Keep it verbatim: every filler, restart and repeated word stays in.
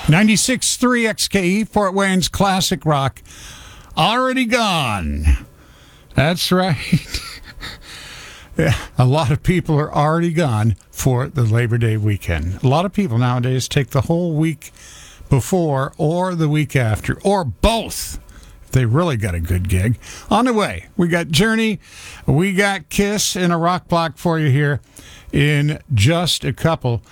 ninety-six point three X K E, Fort Wayne's classic rock. Already gone. That's right. Yeah, a lot of people are already gone for the Labor Day weekend. A lot of people nowadays take the whole week before or the week after, or both. They really got a good gig. On the way, we got Journey, we got Kiss, and a rock block for you here in just a couple.